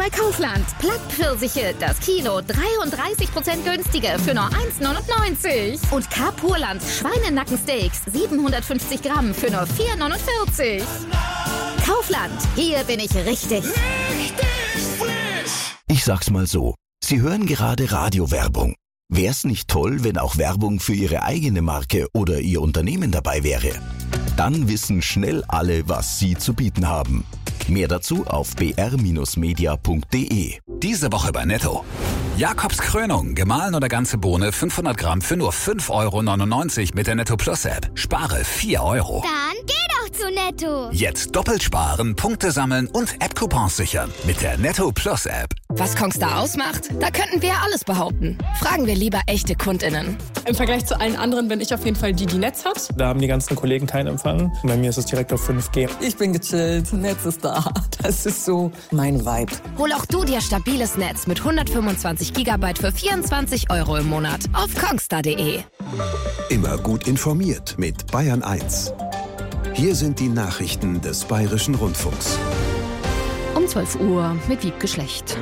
bei Kaufland. Plattpfirsiche, das Kilo 33% günstiger für nur 1,99. Und K-Purland Schweinenackensteaks 750 Gramm für nur 4,49. Kaufland, hier bin ich richtig. Ich sag's mal so, Sie hören gerade Radiowerbung. Wär's nicht toll, wenn auch Werbung für Ihre eigene Marke oder Ihr Unternehmen dabei wäre? Dann wissen schnell alle, was Sie zu bieten haben. Mehr dazu auf br-media.de. Diese Woche bei Netto. Jakobs Krönung, gemahlen oder ganze Bohne, 500 Gramm für nur 5,99 € mit der Netto Plus App. Spare 4 €. Dann geh doch zu Netto. Jetzt doppelt sparen, Punkte sammeln und App-Coupons sichern mit der Netto Plus App. Was Kongstar ausmacht? Da könnten wir alles behaupten. Fragen wir lieber echte KundInnen. Im Vergleich zu allen anderen bin ich auf jeden Fall die Netz hat. Da haben die ganzen Kollegen keinen Empfang. Bei mir ist es direkt auf 5G. Ich bin gechillt, Netz ist da. Das ist so mein Vibe. Hol auch du dir stabiles Netz mit 125 GB für 24 € im Monat auf kongstar.de. Immer gut informiert mit Bayern 1. Hier sind die Nachrichten des Bayerischen Rundfunks. Um 12 Uhr mit Wiebke Schlecht.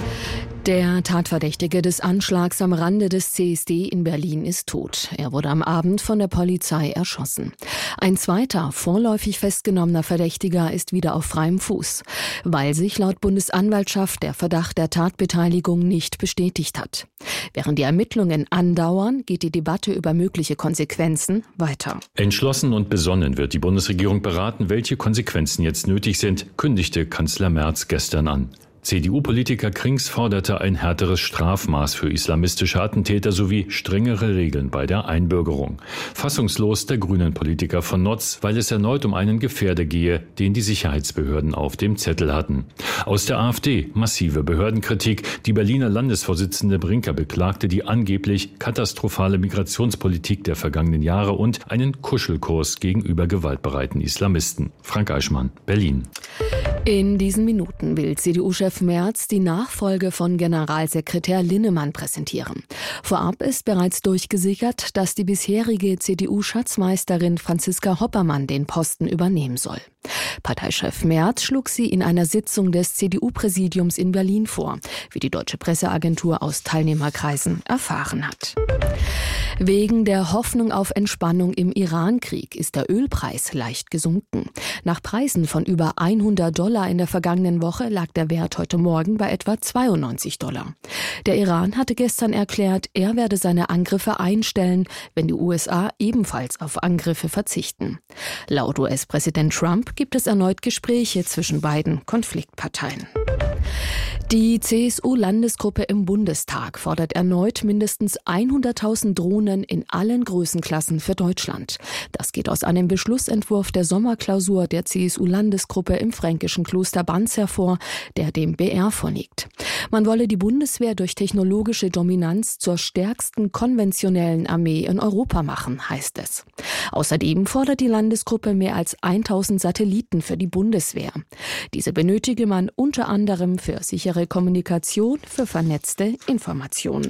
Der Tatverdächtige des Anschlags am Rande des CSD in Berlin ist tot. Er wurde am Abend von der Polizei erschossen. Ein zweiter, vorläufig festgenommener Verdächtiger ist wieder auf freiem Fuß, weil sich laut Bundesanwaltschaft der Verdacht der Tatbeteiligung nicht bestätigt hat. Während die Ermittlungen andauern, geht die Debatte über mögliche Konsequenzen weiter. Entschlossen und besonnen wird die Bundesregierung beraten, welche Konsequenzen jetzt nötig sind, kündigte Kanzler Merz gestern an. CDU-Politiker Krings forderte ein härteres Strafmaß für islamistische Attentäter sowie strengere Regeln bei der Einbürgerung. Fassungslos der Grünen-Politiker von Notz, weil es erneut um einen Gefährder gehe, den die Sicherheitsbehörden auf dem Zettel hatten. Aus der AfD massive Behördenkritik. Die Berliner Landesvorsitzende Brinker beklagte die angeblich katastrophale Migrationspolitik der vergangenen Jahre und einen Kuschelkurs gegenüber gewaltbereiten Islamisten. Frank Eichmann, Berlin. In diesen Minuten will CDU-Chef Merz die Nachfolge von Generalsekretär Linnemann präsentieren. Vorab ist bereits durchgesickert, dass die bisherige CDU-Schatzmeisterin Franziska Hoppermann den Posten übernehmen soll. Parteichef Merz schlug sie in einer Sitzung des CDU-Präsidiums in Berlin vor, wie die deutsche Presseagentur aus Teilnehmerkreisen erfahren hat. Wegen der Hoffnung auf Entspannung im Iran-Krieg ist der Ölpreis leicht gesunken. Nach Preisen von über $100 in der vergangenen Woche lag der Wert heute Morgen bei etwa $92. Der Iran hatte gestern erklärt, er werde seine Angriffe einstellen, wenn die USA ebenfalls auf Angriffe verzichten. Laut US-Präsident Trump gibt es erneut Gespräche zwischen beiden Konfliktparteien. Die CSU-Landesgruppe im Bundestag fordert erneut mindestens 100.000 Drohnen in allen Größenklassen für Deutschland. Das geht aus einem Beschlussentwurf der Sommerklausur der CSU-Landesgruppe im fränkischen Kloster Banz hervor, der dem BR vorliegt. Man wolle die Bundeswehr durch technologische Dominanz zur stärksten konventionellen Armee in Europa machen, heißt es. Außerdem fordert die Landesgruppe mehr als 1.000 Satelliten für die Bundeswehr. Diese benötige man unter anderem für sichere Kommunikation, für vernetzte Informationen.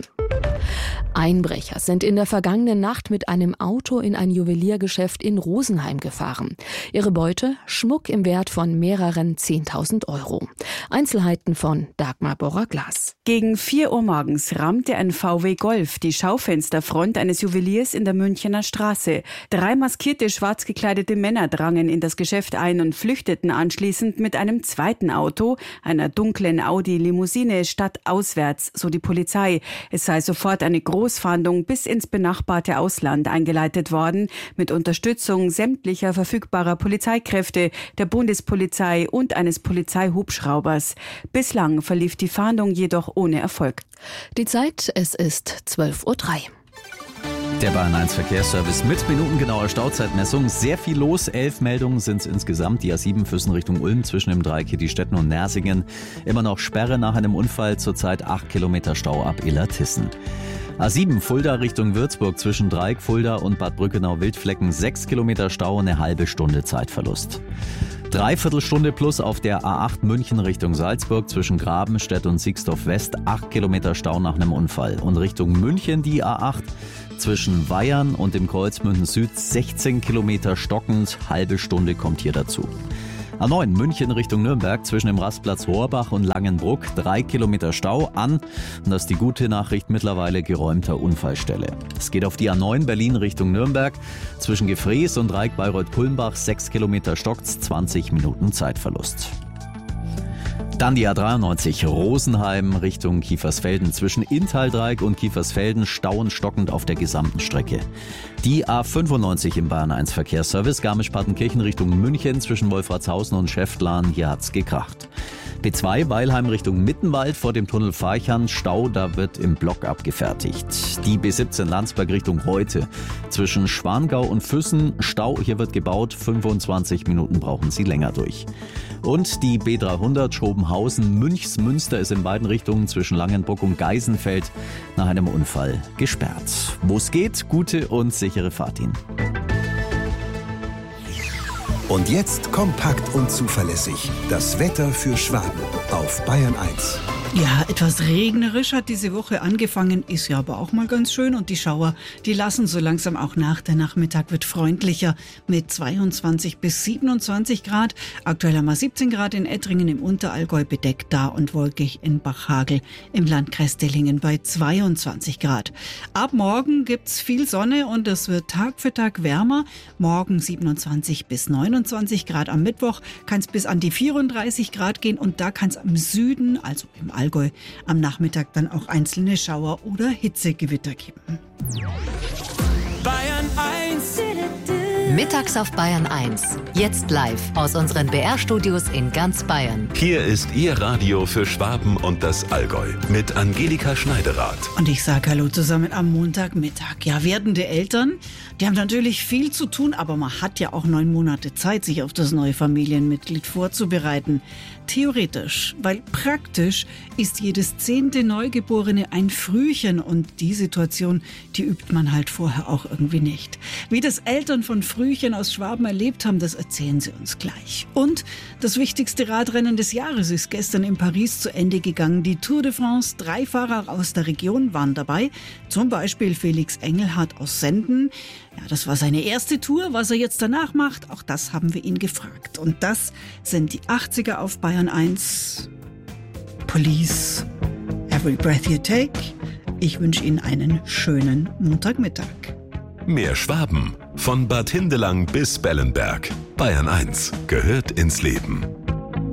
Einbrecher sind in der vergangenen Nacht mit einem Auto in ein Juweliergeschäft in Rosenheim gefahren. Ihre Beute? Schmuck im Wert von mehreren 10.000 €. Einzelheiten von Dagmar Borrer-Glas. Gegen 4 Uhr morgens rammte ein VW Golf die Schaufensterfront eines Juweliers in der Münchener Straße. 3 maskierte, schwarz gekleidete Männer drangen in das Geschäft ein und flüchteten anschließend mit einem zweiten Auto, einer dunklen Audi-Limousine, stadtauswärts, so die Polizei. Es sei sofort eine Großfahndung bis ins benachbarte Ausland eingeleitet worden, mit Unterstützung sämtlicher verfügbarer Polizeikräfte, der Bundespolizei und eines Polizeihubschraubers. Bislang verlief die Fahndung jedoch ohne Erfolg. Die Zeit, es ist 12:03 Uhr. Der Bayern 1 Verkehrsservice mit minutengenauer Stauzeitmessung. Sehr viel los. 11 Meldungen sind es insgesamt. Die A7 Füssen Richtung Ulm zwischen dem Dreieck Stetten und Nersingen. Immer noch Sperre nach einem Unfall. Zurzeit 8 Kilometer Stau ab Illertissen. A7 Fulda Richtung Würzburg zwischen Dreieck Fulda und Bad Brückenau-Wildflecken. 6 Kilometer Stau, eine halbe Stunde Zeitverlust. Dreiviertelstunde plus auf der A8 München Richtung Salzburg zwischen Grabenstedt und Sixdorf West. 8 Kilometer Stau nach einem Unfall. Und Richtung München die A8 zwischen Weyern und dem Kreuz München Süd 16 Kilometer stockend. Halbe Stunde kommt hier dazu. A9 München Richtung Nürnberg zwischen dem Rastplatz Rohrbach und Langenbruck 3 Kilometer Stau an. Und das ist die gute Nachricht, mittlerweile geräumter Unfallstelle. Es geht auf die A9 Berlin Richtung Nürnberg zwischen Gefrees und Dreieck Bayreuth-Kulmbach 6 Kilometer stockt's, 20 Minuten Zeitverlust. Dann die A93 Rosenheim Richtung Kiefersfelden zwischen Inntal-Dreieck und Kiefersfelden stauen stockend auf der gesamten Strecke. Die A95 im Bayern 1 Verkehrsservice Garmisch-Partenkirchen Richtung München zwischen Wolfratshausen und Schäftlarn, hier hat's gekracht. B2 Weilheim Richtung Mittenwald vor dem Tunnel Farchern, Stau, da wird im Block abgefertigt. Die B17 Landsberg Richtung Heute zwischen Schwangau und Füssen, Stau, hier wird gebaut, 25 Minuten brauchen Sie länger durch. Und die B300 Schobenhausen Münchsmünster ist in beiden Richtungen zwischen Langenbruck und Geisenfeld nach einem Unfall gesperrt. Wo es geht, gute und sichere Fahrt Ihnen. Und jetzt kompakt und zuverlässig. Das Wetter für Schwaben auf Bayern 1. Ja, etwas regnerisch hat diese Woche angefangen, ist ja aber auch mal ganz schön. Und die Schauer, die lassen so langsam auch nach. Der Nachmittag wird freundlicher mit 22 bis 27 Grad. Aktuell haben wir 17 Grad in Ettringen im Unterallgäu, bedeckt da und wolkig in Bachhagel im Landkreis Dillingen bei 22 Grad. Ab morgen gibt's viel Sonne und es wird Tag für Tag wärmer. Morgen 27 bis 29 Grad. Am Mittwoch kann es bis an die 34 Grad gehen und da kann es am Süden, also im Allgäu, am Nachmittag dann auch einzelne Schauer oder Hitzegewitter geben. Bayern 1. Mittags auf Bayern 1. Jetzt live aus unseren BR-Studios in ganz Bayern. Hier ist Ihr Radio für Schwaben und das Allgäu mit Angelika Schneiderath. Und ich sage Hallo zusammen am Montagmittag. Ja, werdende Eltern, die haben natürlich viel zu tun, aber man hat ja auch 9 Monate Zeit, sich auf das neue Familienmitglied vorzubereiten. Theoretisch, weil praktisch ist jedes 10. Neugeborene ein Frühchen und die Situation, die übt man halt vorher auch irgendwie nicht. Wie das Eltern von Frühchen aus Schwaben erlebt haben, das erzählen sie uns gleich. Und das wichtigste Radrennen des Jahres ist gestern in Paris zu Ende gegangen. Die Tour de France, 3 Fahrer aus der Region waren dabei. Zum Beispiel Felix Engelhardt aus Senden. Ja, das war seine erste Tour. Was er jetzt danach macht, auch das haben wir ihn gefragt. Und das sind die 80er auf Bayern 1. Police, Every Breath You Take. Ich wünsche Ihnen einen schönen Montagmittag. Mehr Schwaben. Von Bad Hindelang bis Bellenberg. Bayern 1 gehört ins Leben.